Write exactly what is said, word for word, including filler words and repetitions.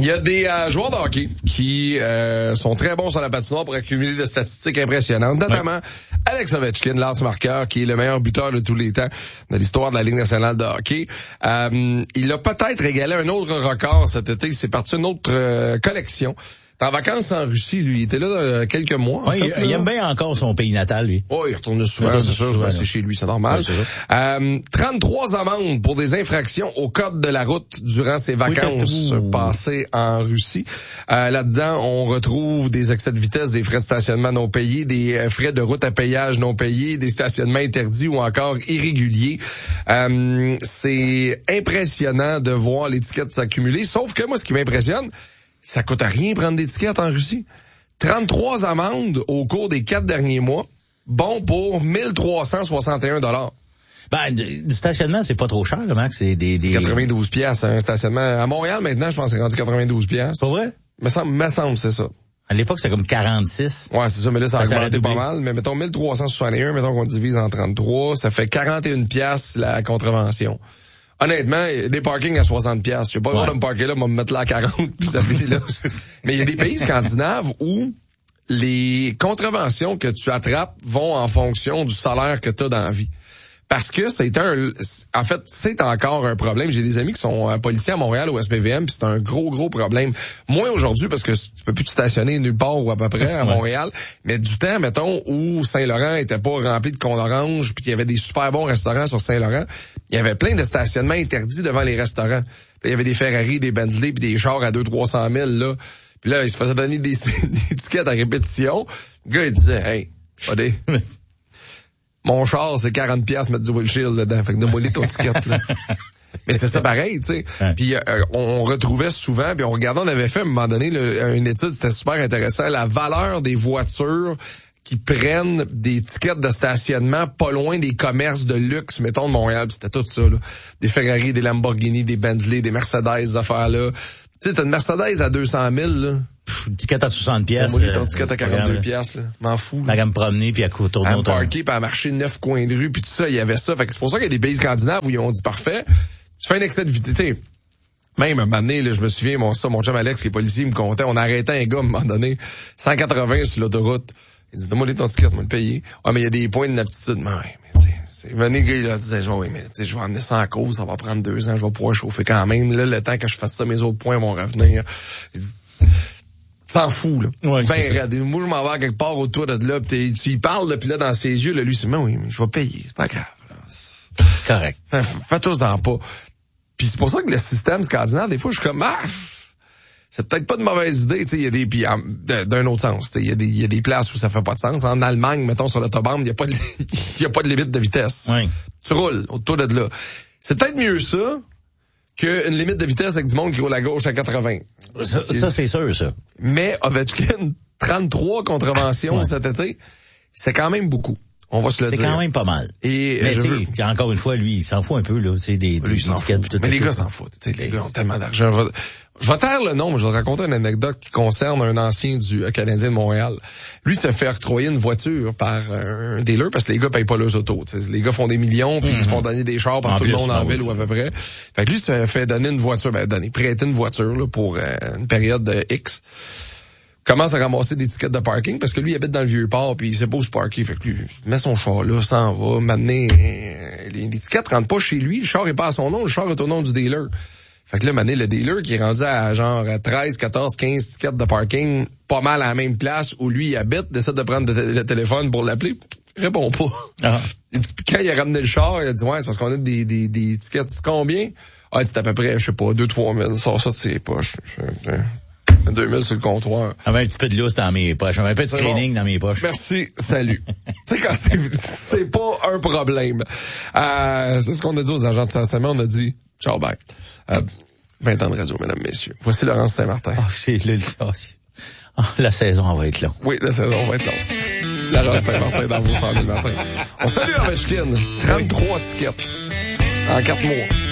Il y a des euh, joueurs de hockey qui euh, sont très bons sur la patinoire pour accumuler des statistiques impressionnantes, notamment ouais. Alex Ovechkin, lance-marqueur, qui est le meilleur buteur de tous les temps de l'histoire de la Ligue nationale de hockey. Euh, il a peut-être égalé un autre record cet été. C'est parti une autre euh, collection. En vacances en Russie, lui. Il était là euh, quelques mois. Oui, il, il aime bien encore son pays natal, lui. Oh, il retourne souvent, il c'est sûr. C'est chez lui, c'est normal. Oui, c'est euh, trente-trois amendes pour des infractions au code de la route durant ses vacances oui, passées en Russie. Euh, là-dedans, on retrouve des excès de vitesse, des frais de stationnement non payés, des frais de route à payage non payés, des stationnements interdits ou encore irréguliers. Euh, c'est impressionnant de voir l'étiquette s'accumuler. Sauf que moi, ce qui m'impressionne, ça coûte à rien prendre des tickets en Russie. trente-trois amendes au cours des quatre derniers mois. Bon pour mille trois cent soixante et un dollars. Ben, du stationnement, c'est pas trop cher, le Max. C'est des, des... quatre-vingt-douze piastres, un stationnement. À Montréal, maintenant, je pense que c'est rendu quatre-vingt-douze piastres. Pas vrai? Me semble, me semble, c'est ça. À l'époque, c'était comme quarante-six. Ouais, c'est ça, mais là, ça a augmenté pas mal. Mais mettons mille trois cent soixante et un, mettons qu'on divise en trente-trois, ça fait quarante et un piastres la contravention. Honnêtement, des parkings à soixante piastres. J'ai pas le droit de me parker là, moi me mettre là à quarante, puis ça finit là. Mais il y a des pays scandinaves où les contraventions que tu attrapes vont en fonction du salaire que tu as dans la vie. Parce que c'est un, en fait, c'est encore un problème. J'ai des amis qui sont euh, policiers à Montréal au S P V M, puis c'est un gros, gros problème. Moins aujourd'hui, parce que tu peux plus te stationner nulle part ou à peu près à Montréal, mais du temps, mettons, où Saint-Laurent était pas rempli de cônes orange, puis qu'il y avait des super bons restaurants sur Saint-Laurent, il y avait plein de stationnements interdits devant les restaurants. Puis il y avait des Ferrari, des Bentley, puis des chars à deux trois cent mille, là. Puis là, il se faisait donner des, des tickets à répétition. Le gars, il disait, hey, pas des... Mon char, c'est quarante piastres mettre du windshield dedans. Fait que donne-moi ton ticket, là. Mais c'est ça pareil, tu sais. Ouais. Puis euh, on retrouvait souvent, puis on regardait, on avait fait à un moment donné là, une étude, c'était super intéressant, la valeur des voitures qui prennent des tickets de stationnement pas loin des commerces de luxe, mettons de Montréal, puis c'était tout ça, là. Des Ferrari, des Lamborghini, des Bentley, des Mercedes, ces affaires-là. Tu sais, t'as une Mercedes à deux cent mille, là. Pff, ticket à soixante piastres. Moi, ton ticket à quarante-deux piastres, là. M'en fous. À me promener, puis à tourner à me parker, puis à marcher neuf coins de rue, puis tout ça, il y avait ça. Fait que c'est pour ça qu'il y a des pays scandinaves où ils ont dit parfait. Tu fais un excès de vitesse. Même un moment donné, là, je me souviens, mon, ça, mon chum Alex, qui est policier, il me comptait, on arrêtait un gars, à un moment donné, cent quatre-vingts sur l'autoroute. Il dit, donne-moi ton ticket, moi le payer. Ouais, mais il y a des points d'inaptitude. Mais ouais, mais tu sais, c'est venu, le gars, il a dit, oui, mais tu sais, je vais emmener ça en cause, ça va prendre deux ans, je vais pouvoir chauffer quand même. Là, le temps que je fasse ça, mes autres points vont revenir. Il dit, s'en fout, là. Ouais, ben, raide. Moi, je m'en vais quelque part autour de là, pis tu y parles, là, pis là, dans ses yeux, là, lui, c'est, mais oui, mais je vais payer, c'est pas grave, là. C'est correct. Fais-toi-en pas. Puis c'est pour ça que le système scandinave, des fois, je suis comme, ah, c'est peut-être pas de mauvaise idée, tu sais, il y a des, puis d'un autre sens, il y a des, il y a des places où ça fait pas de sens. En Allemagne, mettons, sur l'autobahn, il y a pas de, il y a pas de limite de vitesse. Oui. Tu roules autour de là. C'est peut-être mieux ça qu'une limite de vitesse avec du monde qui roule à gauche à quatre-vingts. Ça, ça c'est sûr, ça. Mais Ovechkin, trente-trois contraventions ouais. cet été, c'est quand même beaucoup. On va se le c'est dire. C'est quand même pas mal. Et mais tu veux... sais, encore une fois, lui, il s'en fout un peu, là. C'est des, des étiquettes. Tout mais les gars s'en foutent. T'sais, les gars ont tellement d'argent. Je vais, je vais taire le nom, mais je vais te raconter une anecdote qui concerne un ancien du Canadien de Montréal. Lui se fait octroyer une voiture par un dealer parce que les gars payent pas leurs autos. T'sais. Les gars font des millions puis mm-hmm. ils se font donner des chars par en tout plus, le monde en ville ou à peu près. Fait que lui se fait donner une voiture, ben donner, prêter une voiture là, pour euh, une période de X. Commence à ramasser des tickets de parking parce que lui il habite dans le Vieux-Port puis il sait pas où se parker. Fait que lui il met son char là, s'en va, m'amener euh, les, les tickets rentrent pas chez lui, le char est pas à son nom, le char est au nom du dealer. Fait que là m'amener le dealer qui est rendu à genre treize, quatorze, quinze tickets de parking, pas mal à la même place où lui il habite, décide de prendre le, le téléphone pour l'appeler, répond pas. Ah. Il dit, quand il a ramené le char, il a dit ouais, c'est parce qu'on a des des des tickets, c'est combien? Ah, c'est à peu près, je sais pas, deux trois mille, sort ça de ses poches. deux mille sur le comptoir. J'avais un petit peu de lousse dans mes poches. J'avais un peu de screening bon. Dans mes poches. Merci, salut. Tu sais, quand c'est, c'est pas un problème. Euh, c'est ce qu'on a dit aux agents de stationnement. On a dit, ciao, bye. Euh, vingt ans de radio, mesdames, messieurs. Voici Laurence Saint-Martin. Oh, c'est le, oh, la saison va être longue. Oui, la saison va être longue. Laurence Saint-Martin dans vos cent mille matins. On salue Ovechkin. trente-trois tickets. En quatre mois.